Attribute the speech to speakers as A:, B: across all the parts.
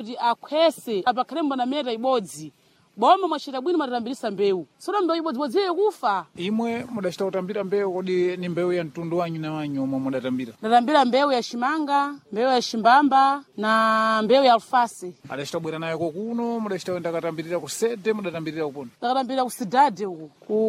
A: kuti akhwese apakhale mbona meta ibodzi boma mwachita bwino matatambirisa mbewu sono mbewu ibodzibodzi kufa.
B: Imwe mudachita kutambira mbewu kodi ni mbewu ya mtundu wanyu na wanyu omwe mudatambira?
A: Ndatambira mbewu ya shimanga, mbewu ya shimbamba na mbewu ya alfasi.
B: Adachita bwera nayo kuno mudachita kwenda katambirira ku Sede mudatambirira kupona?
A: Ndakatambira ku Cidade uku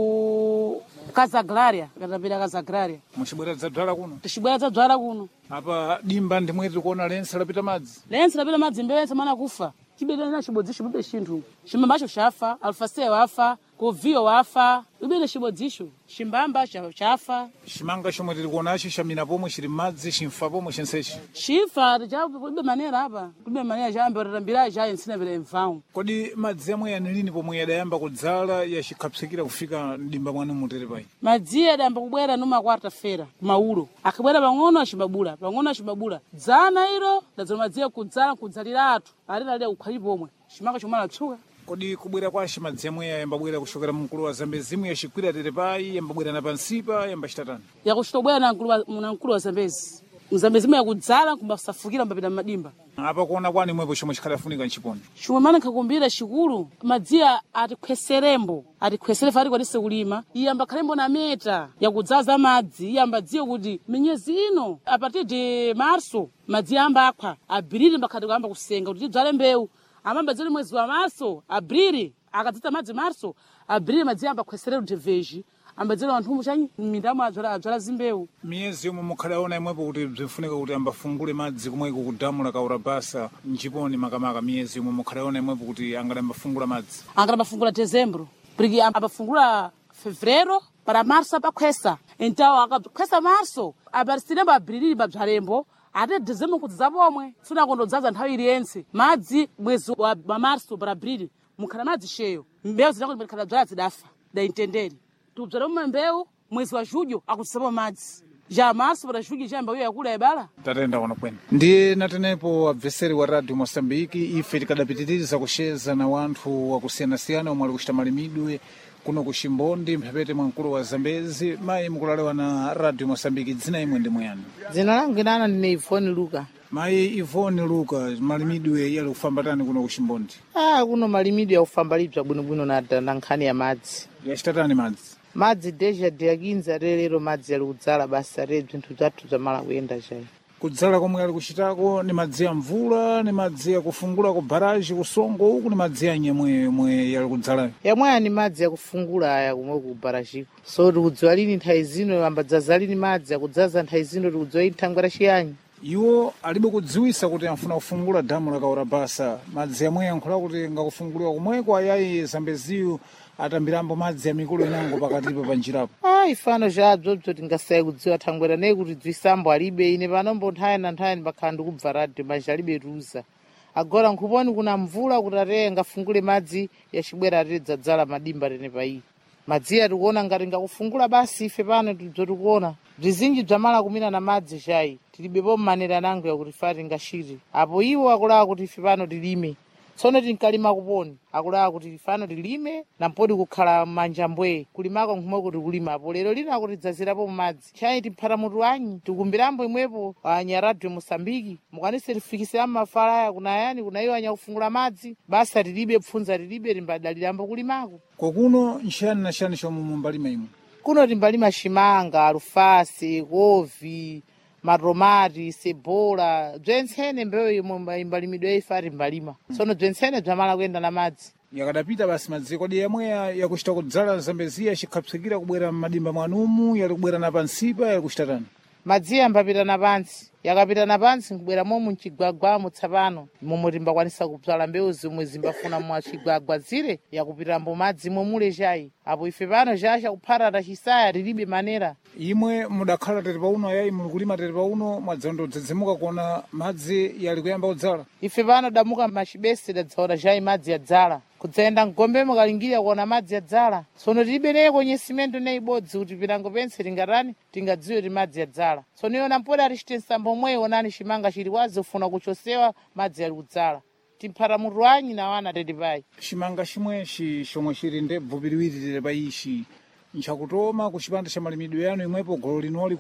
A: ku Casa Agrária, katambira Casa Agrária.
B: Muchibwera dzadzala kuno?
A: Tichibwera dzadzala kuno.
B: Apa dimba ndimwe tiri kuona lense lapita madzi?
A: Lense lapita madzi mbewu yense mana kufa. Chibedera na chibodzi chibupe chinthu. Shimambacho chafa, alfase wafa, kovio wafa, ubene chibodzisho. Shimbamba chafa.
B: Shimanga chomwe tiri kuonacho chamina pomwe chiri madzi chimfa pomwe chensechi.
A: Chifa chapo kulibe manera apa. Kulibe manera jambe ratambira ja ensina vile mvao.
B: Kodi madzi amwe yanilini pomwe yadayamba kudzala yachikapsikira kufika ndimba mwanu mutere pai?
A: Madzi yadayamba kubwera numa quarta-feira kumaulo. Akabwera pang'ono achibabula, pang'ono achibabula. Dzana ilo ndadzona madzi kudzala kudzalira atu. Alira ukhali pomwe. Shimanga chomala tsuka.
B: Kodi kubwera kwashi madzi amwe yambabwera kushokera mkulu wa Zambezi yachikwira tere pai yambabwera na pansipa yambachitatani?
A: Yakuchitobwera na mkulu wa Zambezi. Mzambezi yakudzala kumbasafukira mbapita madimba.
B: Apa kuona kwani mwepo chomwe chikhalafunika nchiponi?
A: Chomwe mana nkakumbira chikulu madzia atikhweserembo atikhwesere fari kwadise kulima iyamba khalembo na meta yakudzaza madzi iyamba dziye kuti minyezi ino a partir de março madzi amba akhwa abiriri mbakhati kuyamba kusenga kuti tidzale mbewu amamba dzali mwezi wa março abrili akadzita madzi março abrili madzi amba khweserero kuti veji ambadzera anthu muchanyi mindamo adzala zimbewu.
B: Miyezi yomwe mukhalaona imwepo kuti bzinfunika kuti ambafungule madzi kumweko kudamula kaurabasa nchiponi makamaka miyezi yomwe mukhalaona imwepo kuti angadambafungula madzi?
A: Angadambafungula dezembro porque ambafungula fevereiro para março apakhwesa então akakhwesa março aparisilembo abririri babzalembo ate dezembro kudzidza pomwe funa kondodzaza nthawi iliyense madzi mwezi wa março para abril mukhala madzi cheyo mbewu zinakuti mukhala dzala zidafa daintenderi tubzala mbewu mwezi wa julho akudzisapo madzi já março para julho já mbewu yakula yabala.
B: Tatenda kuno kwene ndiye natenepo abveseri wa Radio Moçambique ife tikadapitiriza kusheza na wanthu wakusiyanasiyana omwe ali kuchita malimidwe kuno kushimbondi mphepete mwa mkulu wa Zambezi. Mayi mukulalewa na Radio Moçambique, dzina imwe ndi mwayani?
C: Dzina langu inana ndine Ivone Luka.
B: Mayi Ivone Luka, malimidwe yali kufambatani kuno kushimbondi?
C: Kuno malimidwe yakufamba libza bwinobwino na nkhani ya madzi.
B: Yachitatani madzi?
C: Madzi deja diakinza lero madzi yali kudzala basa re bzinthu zathu zamala kuyenda chayi.
B: Kudzala komwe ali kuchitako ni madzi ya mvula ni madzi ya kufungula ku baraji kusongo uku ni madzi ya yemwe yali kudzala? Yamwe
C: ni madzi ya kufungula aya kumwe ku barajiko. So tikudziwa lini nthawi zino ambadzaza lini madzi yakudzaza nthawi zino tikudziwa lini thangwera chiyanyi.
B: Iwo alibe kudziwisa kuti amfuna kufungula damu la kaurabasa madzi yamwe yankhula kuti ngakufunguliwa kumweko ayayi Zambeziyu atambirambo madzi ya mikulu inango pakatipo panjirapo.
C: Ifano jabzo tingasayi kudziwa thangwera ne kuti dzisambo alibe ine panombo nthawi na nthawi mbakhala ndikubva radio manje alibe ruza. Agora nkuponi kuna mvula kuti ateye ngafungule madzi yachibwera ateye dzadzala madimba tene payi. Madzi atikuona ngati ngakufungula basi ife pano tikuona. Bzizinji bzamala kumira na madzi chayi. Tilibepo manera nangu yakuti fati ngashiri. Apo iwo akulaa kuti ife pano tilime. Tsono tinkalima kuponi akulaa kuti ifano tilime na mpodi kukhala manjambwe kulimako nkhumwe kuti kulima apo lero lina kuti dzazirapo madzi chayi timphata mutu wanyi tikumbirambo imwepo anya Radio Moçambique mukwanise tifikisira mafala aya kuna yani kuna iyo anya kufungula madzi basa tilibe pfunza tilibe timbadalirambo kulimako.
B: Kokuno nshani na shani chomwe mumbalima imwe?
C: Kuno timbalima shimanga, alufasi, kovi, matomati, cebola, bzentsene mbewu imwe imbalimidwe ifati mbalima. Tsono bzentsene bzamala kuyenda na madzi.
B: Yakadapita basi madzi kodi yamwe yakuchita kudzala Zambezi yachikhapsikira kubwera m'madimba mwanumu yali kubwera na pansipa yali kuchitatani?
C: Madzi ambapita na pansi. Yakapita na pansi nkubwera momu mchigwagwa mutsapano momwe timbakwanisa kubzala mbewu zomwe zimbafuna mwa chigwagwa zire yakupitambo madzi momule chayi. Apo ife pano chacha kuphata tachisaya tilibe manera.
B: Imwe mudakhala tete pauno ayayi muli kulima tete pauno mwadzondo dzedzimuka kuona madzi yali kuyamba kudzala?
C: Ife pano damuka machibese dadzaona chayi madzi yadzala. Kudzenda ngombe mukalingirira kuona madzi yadzala. Tsono tilibe neko nyesimento ne ibodzi kuti pilango pense tingatani tingadziwe kuti madzi yadzala. Tsono yona mpora tichite nsambo mwe onani chimanga chili wazi ufuna kuchosewa madzi yali kudzala. Timphata mutu wanyi na wana tete pai.
B: Chimanga chimwechi chomwe chili ndebvu piliwiri tete paishi nchakutoma kuchipanda cha malimidwe yanu imwepo golo linoli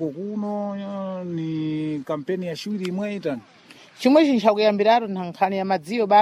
B: kokuno ni kampeni ya chiwiri imwe itani?
C: Chimwechi nchakuyambiratu na nkhani ya madziyo